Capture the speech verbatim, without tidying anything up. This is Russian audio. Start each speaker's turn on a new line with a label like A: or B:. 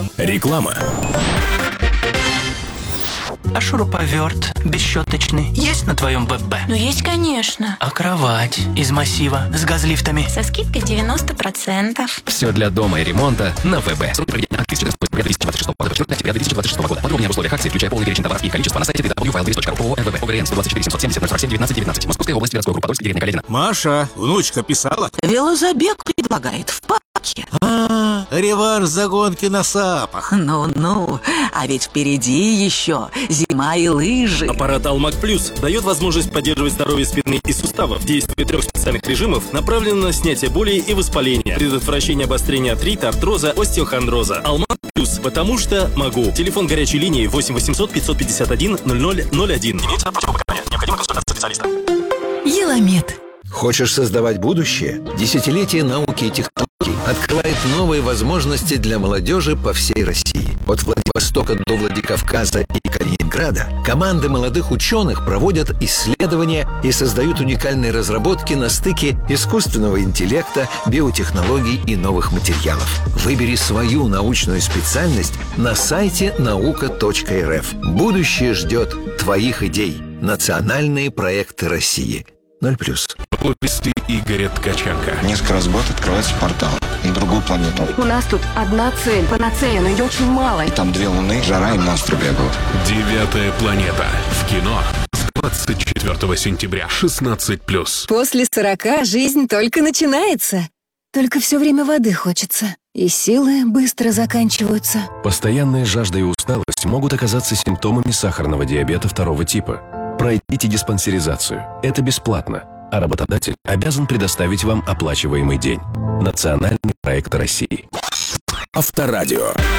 A: Реклама.
B: А шуруповерт бесщеточный есть на твоем ВБ?
C: Ну, есть, конечно.
B: А кровать из массива с газлифтами?
C: Со скидкой девяносто процентов.
A: Все для дома и ремонта на ВБ. Срок проведения акции с четырнадцатого две тысячи двадцать шестого по четвёртое октября две тысячи двадцать шестого года. Подробнее об условиях акции, включая полный перечень товаров и количество, на сайте дабл ю дабл ю дабл ю точка ру точка эр вэ. ОГРН сто двадцать четыре семьсот семьдесят ноль сорок семь девятнадцать девятнадцать. Московская область, городской округ Подольск, деревня Каледина.
D: Маша, внучка писала?
E: Велозабег предлагает в парке.
D: А, реванш за гонки на сапах.
E: Ну-ну, а ведь впереди еще зима и лыжи.
F: Аппарат Алмаг Плюс дает возможность поддерживать здоровье спины и суставов. Действие трех специальных режимов направлено на снятие боли и воспаления, предотвращение обострения артрита, артроза, остеохондроза. Алмаг Плюс, потому что могу. Телефон горячей линии восемь восемьсот пятьсот пятьдесят один ноль ноль ноль один. Имеется противопоказания. Необходима консультация специалиста.
G: Еламед.
H: Хочешь создавать будущее? Десятилетие науки и технологий открывает новые возможности для молодежи по всей России. От Владивостока до Владикавказа и Калининграда команды молодых ученых проводят исследования и создают уникальные разработки на стыке искусственного интеллекта, биотехнологий и новых материалов. Выбери свою научную специальность на сайте наука точка эр эф. Будущее ждет твоих идей. Национальные проекты России. Ноль плюс.
A: Пописты Игоря Ткаченко.
I: Несколько раз в год открывается портал на другую планету.
J: У нас тут одна цель, панацея, но ее очень мало.
I: И там две луны, жара и монстры бегают.
A: Девятая планета. В кино с двадцать четвёртого сентября. шестнадцать плюс.
G: После сорока жизнь только начинается. Только все время воды хочется. И силы быстро заканчиваются.
A: Постоянная жажда и усталость могут оказаться симптомами сахарного диабета второго типа. Пройдите диспансеризацию. Это бесплатно. А работодатель обязан предоставить вам оплачиваемый день. Национальный проект России. Авторадио.